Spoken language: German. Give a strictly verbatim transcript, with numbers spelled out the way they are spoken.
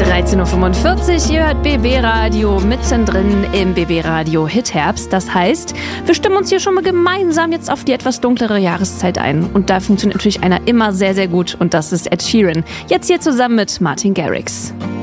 dreizehn Uhr fünfundvierzig, ihr hört B B Radio mittendrin im B B Radio Hitherbst. Das heißt, wir stimmen uns hier schon mal gemeinsam jetzt auf die etwas dunklere Jahreszeit ein. Und da funktioniert natürlich einer immer sehr, sehr gut und das ist Ed Sheeran. Jetzt hier zusammen mit Martin Garrix.